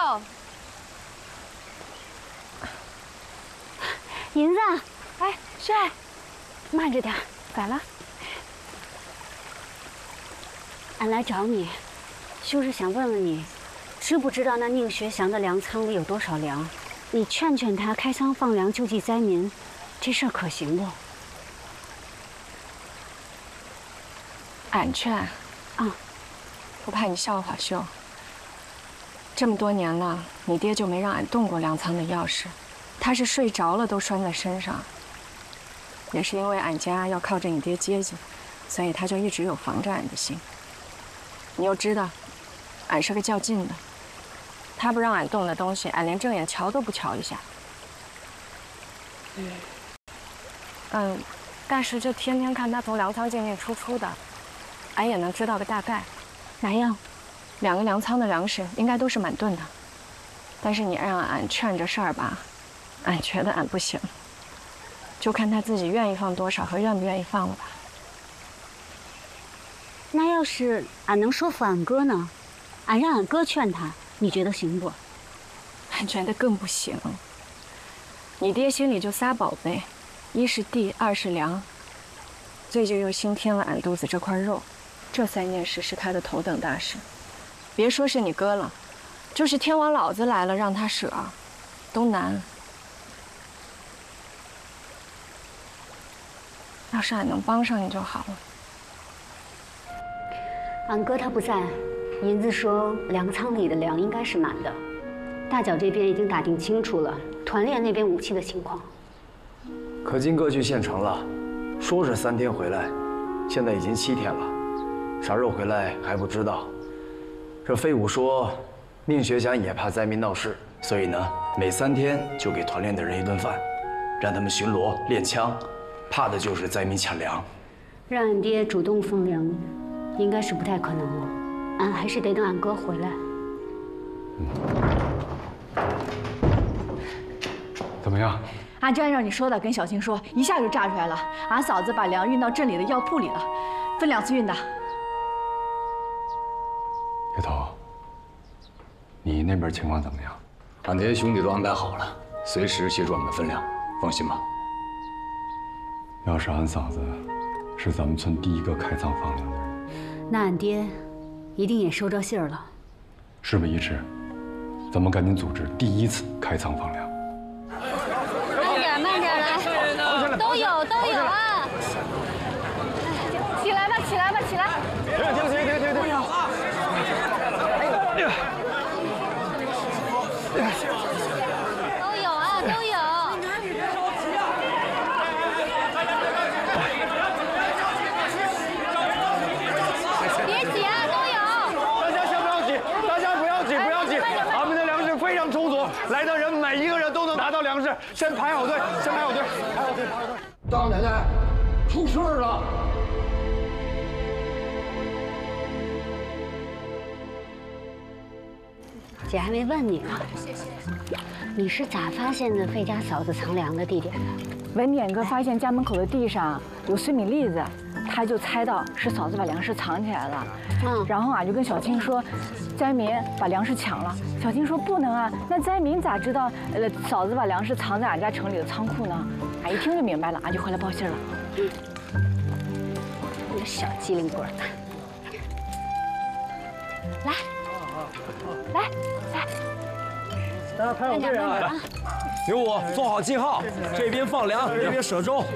银子， 哎，秀， 慢着点， 咋了？ 俺来找你，就是想问问你，知不知道那宁学祥的粮仓里有多少粮？你劝劝他开仓放粮救济灾民，这事儿可行不？ 俺劝， 啊， 我怕你笑话秀。这么多年了，你爹就没让俺动过粮仓的钥匙，他是睡着了都拴在身上。也是因为俺家要靠着你爹接济，所以他就一直有防着俺的心。你又知道，俺是个较劲的，他不让俺动的东西，俺连正眼瞧都不瞧一下。但是这天天看他从粮仓进进出出的，俺也能知道个大概。 哪样 2个粮仓的粮食应该都是满吨的，但是你让俺劝这事儿吧，俺觉得俺不行，就看他自己愿意放多少和愿不愿意放了吧。 那要是俺能说服俺哥呢？俺让俺哥劝他，你觉得行不？ 俺觉得更不行。你爹心里就仨宝贝，一是地，二是粮，最近又新添了俺肚子这块肉，这3件事是他的头等大事。别说是你哥了，就是天王老子来了让他舍，都难。要是俺能帮上你就好了。 俺哥他不在，银子说粮仓里的粮应该是满的。大脚这边已经打听清楚了团练那边武器的情况。 可金哥去县城了，说是3天回来，现在已经7天了，啥时候回来还不知道。这废武说，宁学祥也怕灾民闹事，所以呢，每3天就给团练的人一顿饭，让他们巡逻练枪，怕的就是灾民抢粮。 让俺爹主动放粮，应该是不太可能了。俺还是得等俺哥回来。 怎么样？ 俺就按照你说的跟小青说，一下就炸出来了。俺嫂子把粮运到镇里的药铺里了，分2次运的。 叶头，你那边情况怎么样？ 俺这些兄弟都安排好了，随时协助俺们分粮，放心吧。 要是俺嫂子是咱们村第一个开仓放粮的人， 那俺爹一定也收着信儿了。 事不宜迟，咱们赶紧组织第1次开仓放粮。 慢点来，都有啊！ 起来吧，起来吧，起来！ 停！ 都有啊，都有。别挤啊，都有。 大家先不要挤，大家不要挤，俺们的粮食非常充足，来的人每一个人都能拿到粮食。先排好队，排好队。 大奶奶，出事了！ 姐还没问你呢，你是咋发现的费家嫂子藏粮的地点的？ 文典哥发现家门口的地上有碎米粒子，他就猜到是嫂子把粮食藏起来了。然后俺就跟小青说，灾民把粮食抢了。小青说不能啊，那灾民咋知道嫂子把粮食藏在俺家城里的仓库呢？俺一听就明白了，俺就回来报信了。 你个小机灵鬼！来， 大家排好队啊！刘武，做好记号，这边放粮，那边舍粥。